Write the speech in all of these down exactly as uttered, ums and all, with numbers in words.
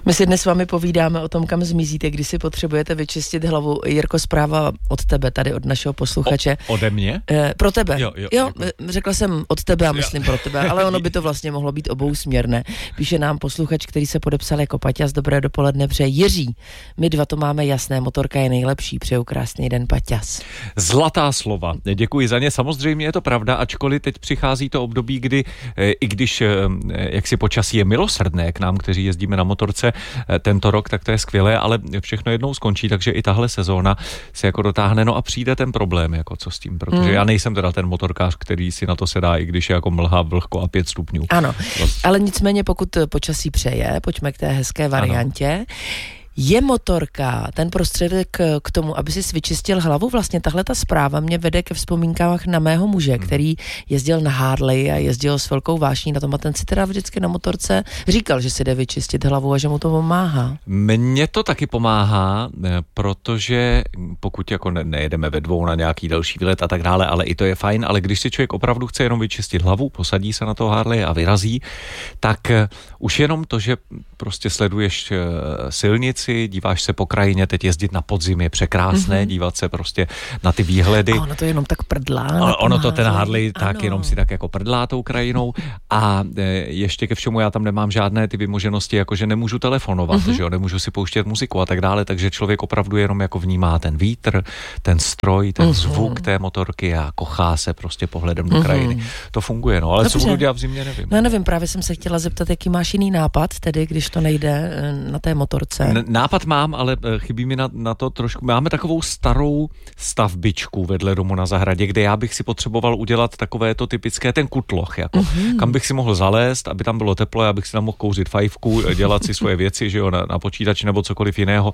My si dnes s vámi povídáme o tom, kam zmizíte, když si potřebujete vyčistit hlavu. Jirko, zpráva od tebe, tady od našeho posluchače. O, ode mě? E, pro tebe. Jo, jo, jo řekla jsem od tebe a myslím jo. pro tebe, ale ono by to vlastně mohlo být obousměrné. Píše nám posluchač, který se podepsal jako Paťas. Dobré dopoledne, přeje Jiří. My dva to máme jasné, motorka je nejlepší. Přeju krásný den, Paťas. Zlatá slova. Děkuji za ně. Samozřejmě je to pravda, ačkoliv teď přichází to období, kdy i když jaksi počasí je milosrdné k nám, kteří jezdíme na motorce tento rok, tak to je skvělé, ale všechno jednou skončí, takže i tahle sezóna se jako dotáhne, no a přijde ten problém, jako co s tím, protože hmm. já nejsem teda ten motorkář, který si na to sedá, i když je jako mlha, vlhko a pět stupňů. Ano, vlastně. Ale nicméně pokud počasí přeje, pojďme k té hezké variantě. Ano. Je motorka ten prostředek k tomu, aby si vyčistil hlavu? Vlastně tahle ta zpráva mě vede ke vzpomínkách na mého muže, který jezdil na Harley a jezdil s velkou vášní na tom a ten si teda vždycky na motorce říkal, že si jde vyčistit hlavu a že mu to pomáhá. Mně to taky pomáhá, protože pokud jako ne, nejedeme ve dvou na nějaký další výlet a tak dále, ale i to je fajn, ale když si člověk opravdu chce jenom vyčistit hlavu, posadí se na to Harley a vyrazí, tak už jenom to, že prostě sleduješ silnici, díváš se po krajině, teď jezdit na podzim je překrásné, mm-hmm. dívat se prostě na ty výhledy. A ono to jenom tak prdlá. A ono to ten Harley tak jenom si tak jako prdlá tou krajinou a ještě ke všemu já tam nemám žádné ty vymoženosti, jako že nemůžu telefonovat, mm-hmm. že jo, nemůžu si pouštět muziku a tak dále, takže člověk opravdu jenom jako vnímá ten vítr, ten stroj, ten mm-hmm. zvuk té motorky a kochá se prostě pohledem do krajiny. Mm-hmm. To funguje, no, ale dobře. Co budu dělat v zimě, nevím. No nevím, právě jsem se chtěla zeptat, jaký máš jiný nápad, tedy když to nejde na té motorce. N- nápad mám, ale chybí mi na, na to trošku. Máme takovou starou stavbičku vedle domu na zahradě, kde já bych si potřeboval udělat takové to typické ten kutloch, jako, mm-hmm. kam bych si mohl zalézt, aby tam bylo teplo, abych si tam mohl kouřit fajfku, dělat si svoje věci, že jo, na, na počítači nebo cokoliv jiného,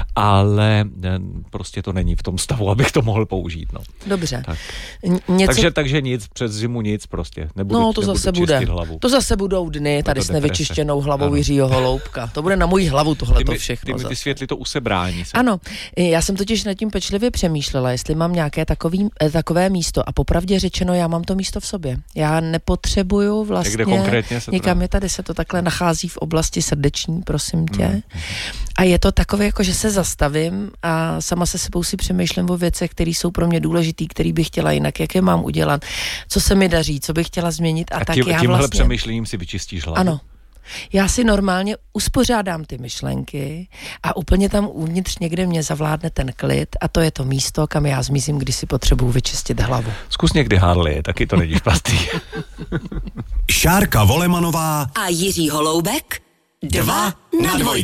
ale ne, prostě to není v tom stavu, abych to mohl použít. No. Dobře. Tak. Něco... Takže, takže nic, přes zimu nic prostě. Nebudu, no to nebudu zase bude. Hlavu. To zase budou dny tady s nevyčištěnou hlavou Jiřího Holoubka. To bude na můj hlavu tohleto všechno. Ty mi vysvětli to usebrání se. Ano, já jsem totiž nad tím pečlivě přemýšlela, jestli mám nějaké takový, takové místo a popravdě řečeno, já mám to místo v sobě. Já nepotřebuju vlastně... Kde konkrétně se někam je tady se to takhle nachází v oblasti srdeční, prosím tě. Mm. A je to takové, jako že se zastavím a sama se sebou si přemýšlím o věcech, které jsou pro mě důležitý, který bych chtěla jinak, jak je mám udělat, co se mi daří, co bych chtěla změnit a, a tak tím, já tímhle vlastně... přemýšlením si vyčistíš hlavu. Ano. Já si normálně uspořádám ty myšlenky a úplně tam uvnitř někde mě zavládne ten klid a to je to místo, kam já zmizím, když si potřebuju vyčistit hlavu. Zkus někdy Harley, taky to není špatný. Šárka Volemanová a Jiří Holoubek dva na dvojce.